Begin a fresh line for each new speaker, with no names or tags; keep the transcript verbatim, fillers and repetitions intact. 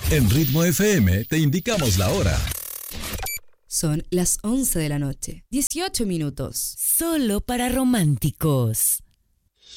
En Ritmo F M te indicamos la hora.
Son las once de la noche, dieciocho minutos.
Solo para románticos.